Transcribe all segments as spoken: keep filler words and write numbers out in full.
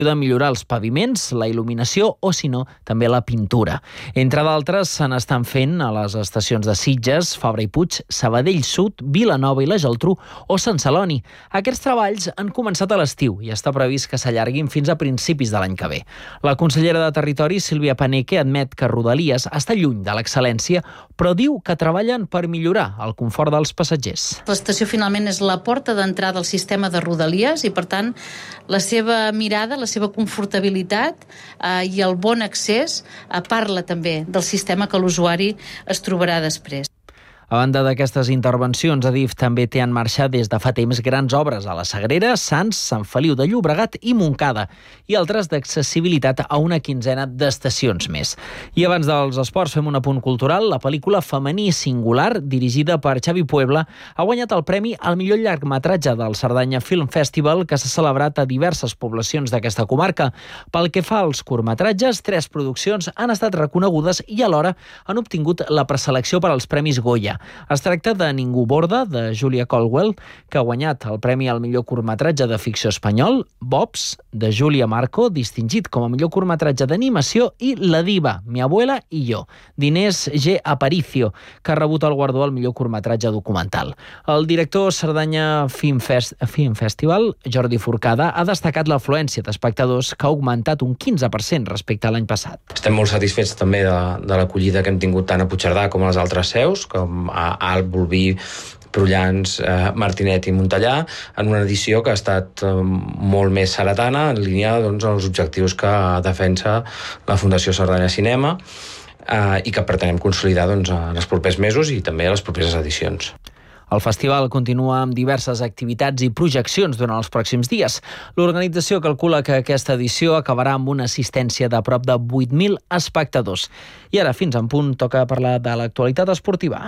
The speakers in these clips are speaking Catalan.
de millorar els paviments, la il·luminació o, si no, també la pintura. Entre d'altres, se n'estan fent a les estacions de Sitges, Fabra i Puig, Sabadell Sud, Vilanova i la Geltrú o Sant Celoni. Aquests treballs han començat a l'estiu i està previst que s'allarguin fins a principis de l'any que ve. La consellera de Territori, Sílvia Paneque, admet que Rodalies està lluny de l'excel·lència, però diu que treballen per millorar el confort dels passatgers. L'estació finalment és la porta d'entrada al sistema de Rodalies i, per tant, la seva mirada, la seva confortabilitat eh, i el bon accés eh, parla també del sistema que l'usuari es trobarà després. A banda d'aquestes intervencions, Adif també té en marxa des de fa temps grans obres a la Sagrera, Sants, Sant Feliu de Llobregat i Montcada, i altres d'accessibilitat a una quinzena d'estacions més. I abans dels esports fem un apunt cultural. La pel·lícula Femení Singular, dirigida per Xavi Puebla, ha guanyat el premi al millor llargmetratge del Cerdanya Film Festival, que s'ha celebrat a diverses poblacions d'aquesta comarca. Pel que fa als curtmetratges, tres produccions han estat reconegudes i alhora han obtingut la preselecció per als Premis Goya. Es tracta de Ningú borda, de Julia Colwell, que ha guanyat el premi al millor curtmetratge de ficció espanyol, Bobs, de Julia Marco, distingit com a millor curtmetratge d'animació, i La diva, mi abuela i jo, d'Inés G. Aparicio, que ha rebut el guardó al millor curtmetratge documental. El director Cerdanya Film, Fest, Film Festival, Jordi Forcada, ha destacat l'afluència d'espectadors, que ha augmentat un quinze per cent respecte a l'any passat. Estem molt satisfets també de, de l'acollida que hem tingut tant a Puigcerdà com a les altres seus, com a Alp, Bolvir, Prullans, eh, Martinet i Montellà, en una edició que ha estat eh, molt més seretana, en línia doncs, amb els objectius que defensa la Fundació Cerdanya Cinema eh, i que pretenem consolidar doncs, en els propers mesos i també a les properes edicions. El festival continua amb diverses activitats i projeccions durant els pròxims dies. L'organització calcula que aquesta edició acabarà amb una assistència de prop de vuit mil espectadors. I ara, fins en punt, toca parlar de l'actualitat esportiva.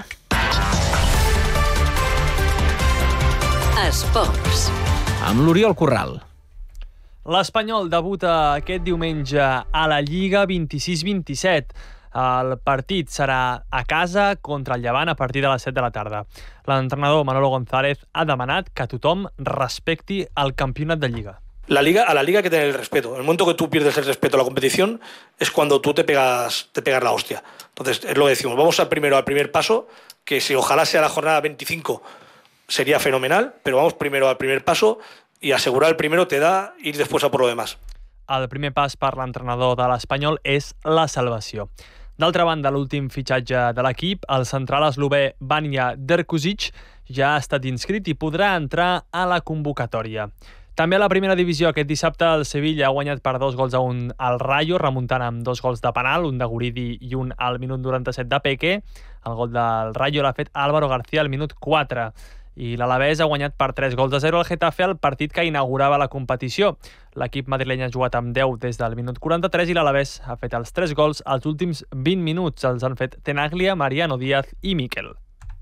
Esports. Amb l'Oriol Corral. L'Espanyol debuta aquest diumenge a la Lliga vint-i-sis vint-i-set. El partit serà a casa contra el Llevant a partir de les set de la tarda. L'entrenador Manolo González ha demanat que tothom respecti el campionat de Lliga. La liga, a la liga hay que tener el respeto. El momento que tú pierdes el respeto a la competición es cuando tú te pegas, te pegas la hostia. Entonces, es lo que decimos. Vamos al primero, al primer paso, que si ojalá sea la jornada veinticinco sería fenomenal, pero vamos primero al primer paso y asegurar el primero te da ir después a por lo demás. El primer pas per l'entrenador de l'Espanyol és la salvació. D'altra banda, l'últim fitxatge de l'equip, el central eslové Vanja Drkušić, ja ha estat inscrit i podrà entrar a la convocatòria. També a la primera divisió aquest dissabte el Sevilla ha guanyat per dos gols a un al Rayo, remuntant amb dos gols de penal, un de Guridi i un al minut noranta-set de Peque. El gol del Rayo l'ha fet Álvaro García al minut quatre. I l'Alavés ha guanyat per tres gols a zero al Getafe al partit que inaugurava la competició. L'equip madrileny ha jugat amb deu des del minut quaranta-tres i l'Alavés ha fet els tres gols als últims vint minuts. Els han fet Tenaglia, Mariano Díaz i Miquel.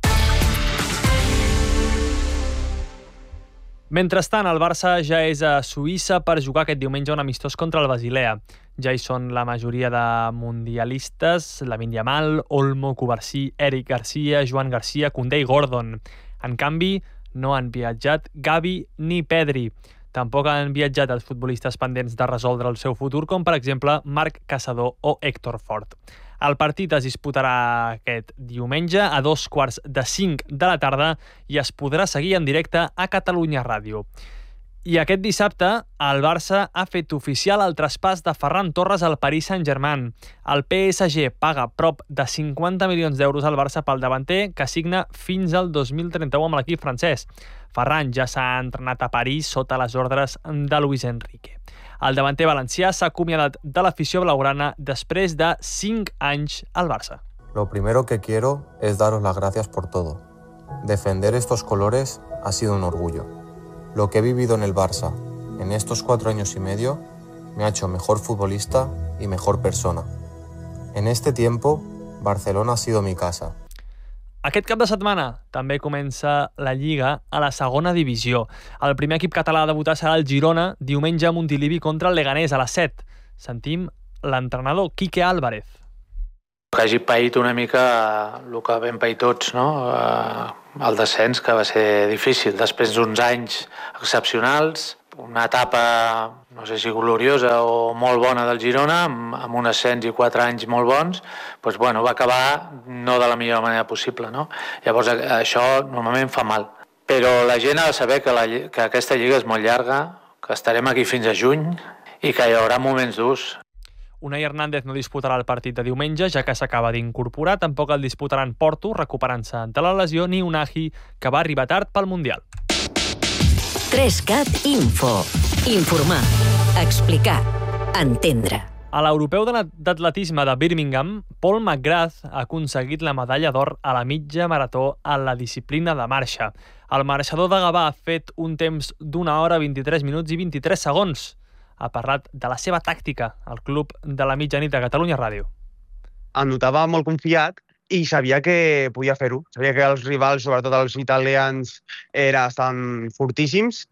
Mentrestant, el Barça ja és a Suïssa per jugar aquest diumenge un amistós contra el Basilea. Ja hi són la majoria de mundialistes, Lamine Yamal, Olmo, Cubarsí, Eric Garcia, Joan Garcia, Koundé i Gordon. En canvi, no han viatjat Gavi ni Pedri. Tampoc han viatjat els futbolistes pendents de resoldre el seu futur, com per exemple Marc Caçador o Héctor Fort. El partit es disputarà aquest diumenge a dos quarts de cinc de la tarda i es podrà seguir en directe a Catalunya Ràdio. I aquest dissabte, el Barça ha fet oficial el traspàs de Ferran Torres al Paris Saint-Germain. El P S G paga prop de cinquanta milions d'euros al Barça pel davanter, que signa fins al dos mil trenta-u amb l'equip francès. Ferran ja s'ha entrenat a París sota les ordres de Luis Enrique. El davanter valencià s'ha acomiadat de l'afició blaugrana després de cinc anys al Barça. Lo primero que quiero es daros las gracias por todo. Defender estos colores ha sido un orgullo. Lo que he vivido en el Barça en estos cuatro años y medio me ha hecho mejor futbolista y mejor persona. En este tiempo, Barcelona ha sido mi casa. Aquest cap de setmana també comença la Lliga a la segona divisió. El primer equip català a debutar serà el Girona, diumenge a Montilivi contra el Leganés a les set. Sentim l'entrenador Quique Álvarez. Que hagi paït una mica el que vam pair tots, no? El descens, que va ser difícil. Després d'uns anys excepcionals, una etapa, no sé si gloriosa o molt bona del Girona, amb, amb un ascens i quatre anys molt bons, doncs, bueno, va acabar no de la millor manera possible, no? Llavors això normalment fa mal. Però la gent ha de saber que, la, que aquesta lliga és molt llarga, que estarem aquí fins a juny i que hi haurà moments durs. Unai Hernández no disputarà el partit de diumenge, ja que s'acaba d'incorporar. Tampoc el disputaran Porto, recuperant-se de la lesió, ni Unai, que va arribar tard pel Mundial. tres cat Info. Informar, explicar, entendre. A l'europeu d'atletisme de Birmingham, Paul McGrath ha aconseguit la medalla d'or a la mitja marató a la disciplina de marxa. El marxador de Gavà ha fet un temps d'una hora, vint-i-tres minuts i vint-i-tres segons. Ha parlat de la seva tàctica al Club de la Mitjanit de Catalunya Ràdio. Em notava molt confiat i sabia que podia fer-ho. Sabia que els rivals, sobretot els italians, era, estan fortíssims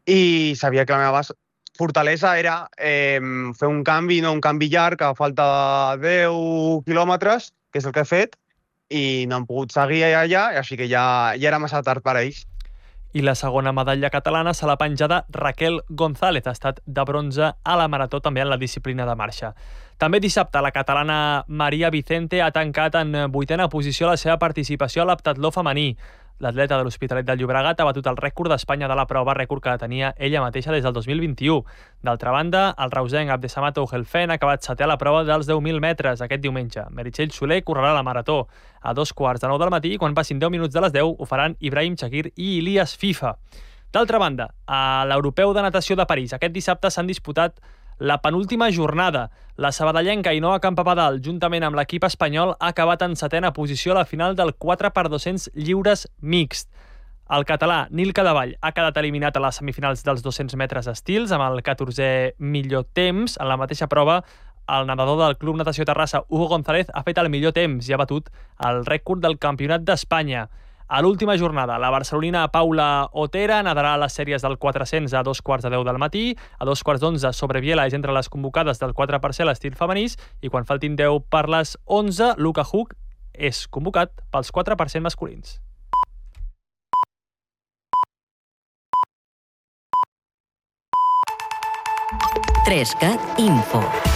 i sabia que la meva fortalesa era eh, fer un canvi, no un canvi llarg, a falta de deu quilòmetres, que és el que he fet, i no hem pogut seguir allà, així que ja, ja era massa tard per a ells. I la segona medalla catalana se l'ha penjada Raquel González, ha estat de bronze a la marató, també en la disciplina de marxa. També dissabte la catalana Maria Vicente ha tancat en vuitena posició la seva participació a l'heptatló femení. L'atleta de l'Hospitalet de Llobregat ha batut el rècord d'Espanya de la prova, rècord que tenia ella mateixa des del dos mil vint-i-u. D'altra banda, el reusenc Abdesamat Ouhelfen ha acabat setè a la prova dels deu mil metres aquest diumenge. Meritxell Soler correrà la marató a dos quarts de nou del matí i quan passin deu minuts de les deu ho faran Ibrahim Chakir i Ilias Fifa. D'altra banda, a l'Europeu de Natació de París aquest dissabte s'han disputat la penúltima jornada. La sabadellenca Ainhoa Campapadal, juntament amb l'equip espanyol, ha acabat en setena posició a la final del quatre per dos-cents lliures mixt. El català Nil Cadevall ha quedat eliminat a les semifinals dels dos-cents metres estils amb el catorzè millor temps. En la mateixa prova, el nedador del Club Natació Terrassa, Hugo González, ha fet el millor temps i ha batut el rècord del Campionat d'Espanya. A l'última jornada, la barcelonina Paula Otera nadarà a les sèries del quatre-cents a dos quarts de deu del matí, a dos quarts d'onze sobre Biela és entre les convocades del quatre per cent l'estil femenís i quan faltin deu per les onze, Luca Huck és convocat pels quatre per cent masculins. tres cat Info.